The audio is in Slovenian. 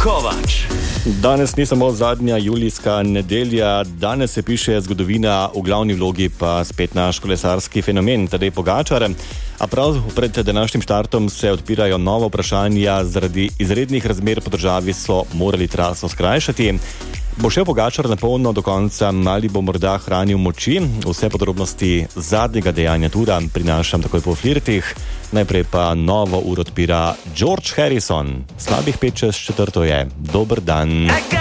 Kovač. Danes ni samo zadnja julijska nedelja, danes se piše zgodovina, v glavni vlogi pa spet naš kolesarski fenomen, Tadej Pogačar. A prav pred današnjim štartom se odpirajo nova vprašanja, zaradi izrednih razmer po državi so morali traso skrajšati. Bo šel Pogačar na polno do konca ali bo morda hranil moči? Vse podrobnosti zadnjega dejanja tura prinašam takoj po flirtih. Najprej pa novo uro odpira George Harrison. Slabih 5 čez 4 je. Dober dan.